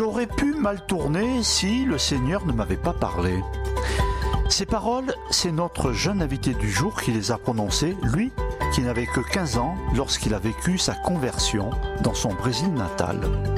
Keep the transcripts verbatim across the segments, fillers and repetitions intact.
J'aurais pu mal tourner si le Seigneur ne m'avait pas parlé. Ces paroles, c'est notre jeune invité du jour qui les a prononcées, lui qui n'avait que quinze ans lorsqu'il a vécu sa conversion dans son Brésil natal.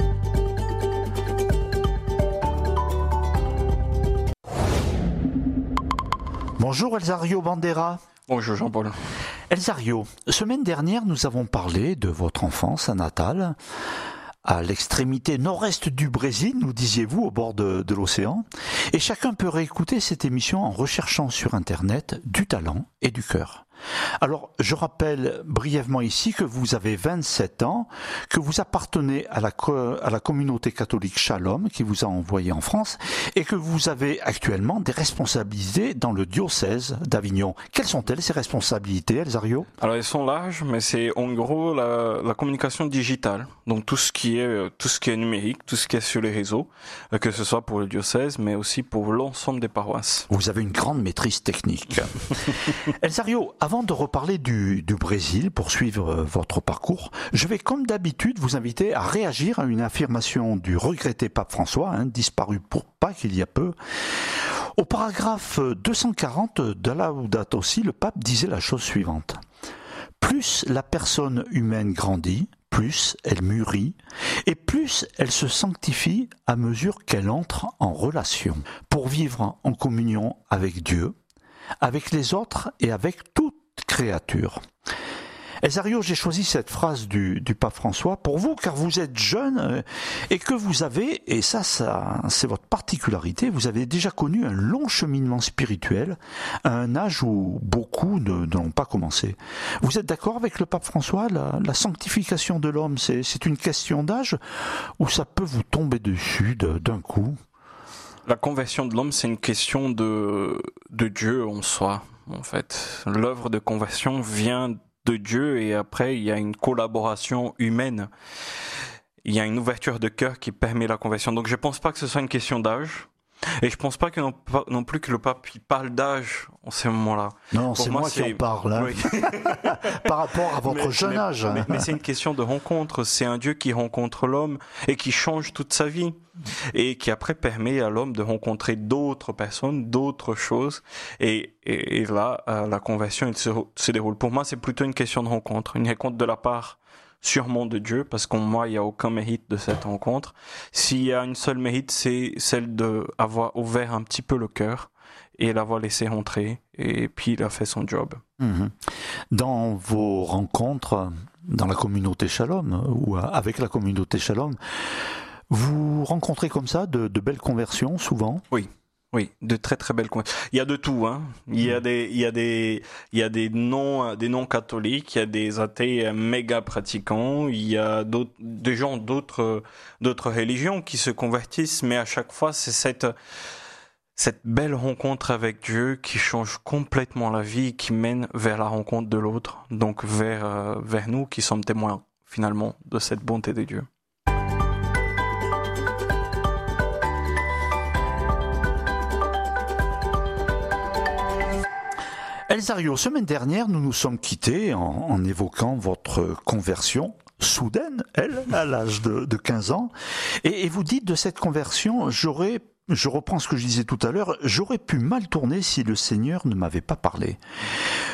Bonjour Elzario Bandera. Bonjour Jean-Paul. Elzario, semaine dernière nous avons parlé de votre enfance à Natal, à l'extrémité nord-est du Brésil, nous disiez-vous, au bord de, de l'océan. Et chacun peut réécouter cette émission en recherchant sur Internet du talent et du cœur. Alors, je rappelle brièvement ici que vous avez vingt-sept ans, que vous appartenez à la, co- à la communauté catholique Shalom qui vous a envoyé en France et que vous avez actuellement des responsabilités dans le diocèse d'Avignon. Quelles sont-elles, ces responsabilités, Elzario ? Alors, elles sont larges, mais c'est en gros la, la communication digitale. Donc, tout ce qui est, tout ce qui est numérique, tout ce qui est sur les réseaux, que ce soit pour le diocèse, mais aussi pour l'ensemble des paroisses. Vous avez une grande maîtrise technique. Elzario, avant de reparler du, du Brésil, poursuivre votre parcours, je vais comme d'habitude vous inviter à réagir à une affirmation du regretté pape François, hein, disparu pour Pâques il y a peu. Au paragraphe deux cent quarante de Laudato Si, le pape disait la chose suivante. Plus la personne humaine grandit, plus elle mûrit, et plus elle se sanctifie à mesure qu'elle entre en relation, pour vivre en communion avec Dieu, avec les autres et avec toute créature. Elzario, j'ai choisi cette phrase du, du pape François pour vous, car vous êtes jeune euh, et que vous avez, et ça, ça, c'est votre particularité, vous avez déjà connu un long cheminement spirituel à un âge où beaucoup ne, n'ont pas commencé. Vous êtes d'accord avec le pape François, la, la sanctification de l'homme, c'est, c'est une question d'âge ou ça peut vous tomber dessus de, d'un coup ? La conversion de l'homme, c'est une question de, de Dieu en soi, en fait. L'œuvre de conversion vient de Dieu et après, il y a une collaboration humaine. Il y a une ouverture de cœur qui permet la conversion. Donc, je ne pense pas que ce soit une question d'âge. Et je ne pense pas que non, non plus que le pape il parle d'âge en ces moments-là. Non, Pour c'est moi, moi c'est... qui en parle. Hein. Oui. Par rapport à votre mais, jeune mais, âge. Mais, mais c'est une question de rencontre. C'est un Dieu qui rencontre l'homme et qui change toute sa vie. Et qui après permet à l'homme de rencontrer d'autres personnes, d'autres choses. Et, et, et là, la conversion il se, se déroule. Pour moi, c'est plutôt une question de rencontre. Une rencontre de la part sûrement de Dieu, parce qu'en moi, il n'y a aucun mérite de cette rencontre. S'il y a une seule mérite, c'est celle d'avoir ouvert un petit peu le cœur et l'avoir laissé rentrer, et puis il a fait son job. Mmh. Dans vos rencontres dans la communauté Shalom, ou avec la communauté Shalom, vous rencontrez comme ça de, de belles conversions, souvent ? Oui. Oui, de très très belles conversions. Il y a de tout, hein. Il y a des, il y a des, il y a des non, des non catholiques, il y a des athées méga pratiquants, il y a d'autres, des gens d'autres, d'autres religions qui se convertissent, mais à chaque fois c'est cette, cette belle rencontre avec Dieu qui change complètement la vie, qui mène vers la rencontre de l'autre, donc vers, euh, vers nous qui sommes témoins finalement de cette bonté de Dieu. Elzario, semaine dernière, nous nous sommes quittés en, en évoquant votre conversion soudaine, elle, à l'âge de, de quinze ans. Et, et vous dites de cette conversion, j'aurais, je reprends ce que je disais tout à l'heure, j'aurais pu mal tourner si le Seigneur ne m'avait pas parlé. Pourquoi ?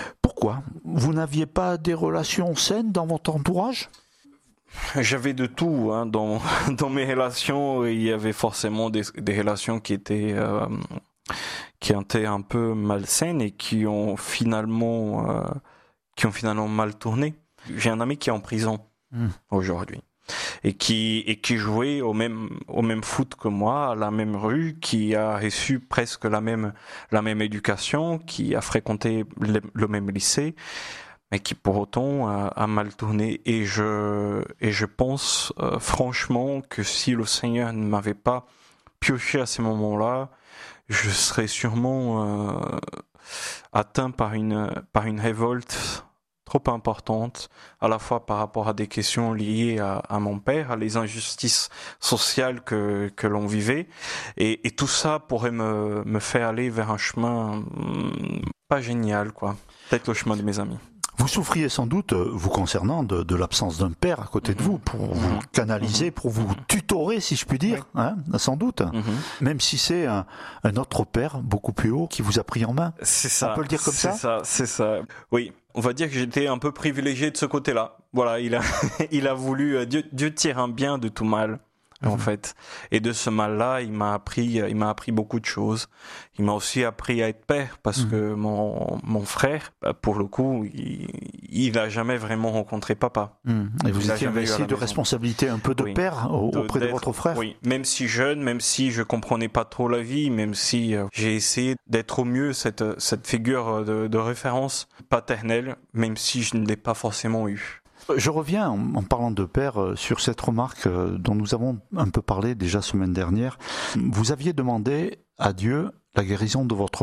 Vous n'aviez pas des relations saines dans votre entourage ? J'avais de tout, hein, dans, dans mes relations. Il y avait forcément des, des relations qui étaient... Euh, qui ont été un peu malsaines et qui ont finalement, euh, qui ont finalement mal tourné. J'ai un ami qui est en prison mmh. aujourd'hui et qui et qui jouait au même au même foot que moi, à la même rue, qui a reçu presque la même la même éducation, qui a fréquenté le, le même lycée, mais qui pour autant a, a mal tourné. Et je et je pense euh, franchement que si le Seigneur ne m'avait pas pioché à ces moments-là, je serais sûrement euh, atteint par une, par une révolte trop importante, à la fois par rapport à des questions liées à, à mon père, à les injustices sociales que, que l'on vivait, et, et tout ça pourrait me, me faire aller vers un chemin hum, pas génial, quoi. Peut-être le chemin de mes amis. Vous souffriez sans doute, vous concernant, de, de l'absence d'un père à côté de vous, pour vous canaliser, pour vous tutorer, si je puis dire, oui. hein, sans doute. Mm-hmm. Même si c'est un, un autre père, beaucoup plus haut, qui vous a pris en main. C'est ça. On peut le dire comme c'est ça. C'est ça, c'est ça. Oui, on va dire que j'étais un peu privilégié de ce côté-là. Voilà, il a, il a voulu, Dieu, Dieu tire un bien de tout mal. En mmh. fait, et de ce mal-là, il m'a appris, il m'a appris beaucoup de choses. Il m'a aussi appris à être père, parce mmh. que mon mon frère, pour le coup, il, il a jamais vraiment rencontré papa. Mmh. Et vous il étiez investi de responsabilité un peu de oui. père auprès de, de votre frère. Oui, même si jeune, même si je comprenais pas trop la vie, même si euh, j'ai essayé d'être au mieux cette cette figure de, de référence paternelle, même si je ne l'ai pas forcément eu. Je reviens, en parlant de père, sur cette remarque dont nous avons un peu parlé déjà semaine dernière. Vous aviez demandé à Dieu la guérison de votre